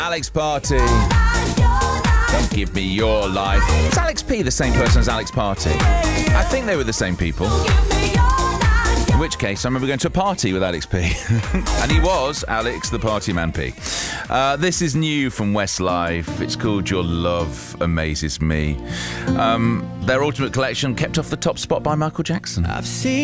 Alex Party. Don't give me your life. Is Alex P the same person as Alex Party? I think they were the same people. In which case, I remember going to a party with Alex P. And he was Alex the Party Man P. This is new from Westlife. It's called Your Love Amazes Me. Their ultimate collection kept off the top spot by Michael Jackson. I've seen